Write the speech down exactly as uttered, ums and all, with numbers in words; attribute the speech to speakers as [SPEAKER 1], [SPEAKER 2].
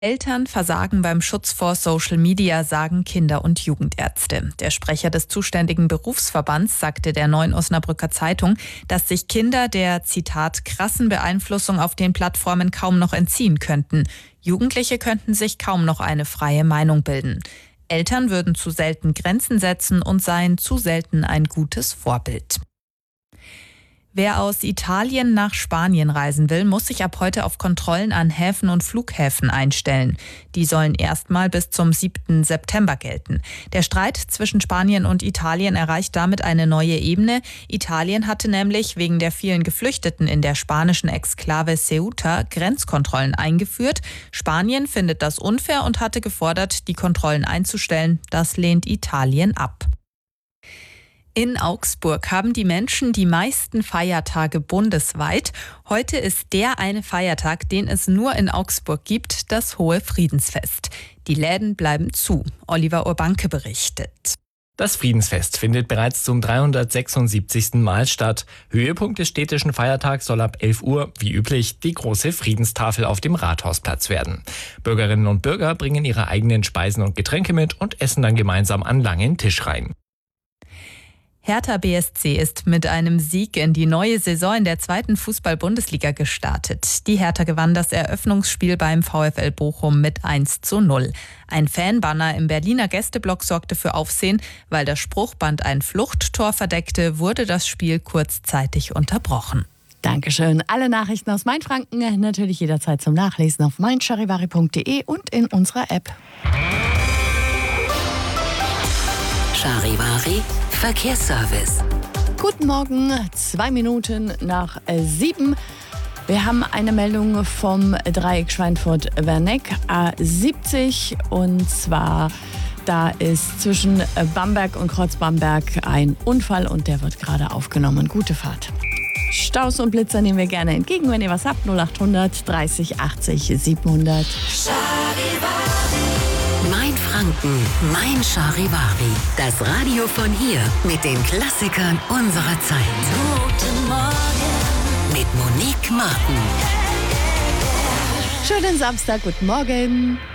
[SPEAKER 1] Eltern versagen beim Schutz vor Social Media, sagen Kinder- und Jugendärzte. Der Sprecher des zuständigen Berufsverbands sagte der Neuen Osnabrücker Zeitung, dass sich Kinder der, Zitat, krassen Beeinflussung auf den Plattformen kaum noch entziehen könnten. Jugendliche könnten sich kaum noch eine freie Meinung bilden. Eltern würden zu selten Grenzen setzen und seien zu selten ein gutes Vorbild. Wer aus Italien nach Spanien reisen will, muss sich ab heute auf Kontrollen an Häfen und Flughäfen einstellen. Die sollen erstmal bis zum siebten September gelten. Der Streit zwischen Spanien und Italien erreicht damit eine neue Ebene. Italien hatte nämlich wegen der vielen Geflüchteten in der spanischen Exklave Ceuta Grenzkontrollen eingeführt. Spanien findet das unfair und hatte gefordert, die Kontrollen einzustellen. Das lehnt Italien ab. In Augsburg haben die Menschen die meisten Feiertage bundesweit. Heute ist der eine Feiertag, den es nur in Augsburg gibt, das Hohe Friedensfest. Die Läden bleiben zu. Oliver Urbanke berichtet.
[SPEAKER 2] Das Friedensfest findet bereits zum dreihundertsechsundsiebzigsten Mal statt. Höhepunkt des städtischen Feiertags soll ab elf Uhr, wie üblich, die große Friedenstafel auf dem Rathausplatz werden. Bürgerinnen und Bürger bringen ihre eigenen Speisen und Getränke mit und essen dann gemeinsam an langen Tischreihen.
[SPEAKER 1] Hertha B S C ist mit einem Sieg in die neue Saison in der zweiten Fußball-Bundesliga gestartet. Die Hertha gewann das Eröffnungsspiel beim VfL Bochum mit eins zu null. Ein Fanbanner im Berliner Gästeblock sorgte für Aufsehen. Weil das Spruchband ein Fluchttor verdeckte, wurde das Spiel kurzzeitig unterbrochen.
[SPEAKER 3] Dankeschön. Alle Nachrichten aus Mainfranken natürlich jederzeit zum Nachlesen auf mein charivari punkt de und in unserer App.
[SPEAKER 4] Charivari Verkehrsservice.
[SPEAKER 3] Guten Morgen, zwei Minuten nach sieben. Wir haben eine Meldung vom Dreieck Schweinfurt-Werneck A siebzig und zwar da ist zwischen Bamberg und Kreuz-Bamberg ein Unfall und der wird gerade aufgenommen. Gute Fahrt. Staus und Blitzer nehmen wir gerne entgegen, wenn ihr was habt. null achthundert dreißig achtzig siebenhundert.
[SPEAKER 4] Mein Franken, mein Charivari. Das Radio von hier mit den Klassikern unserer Zeit. Guten Morgen mit Monique Martin.
[SPEAKER 3] Schönen Samstag, guten Morgen.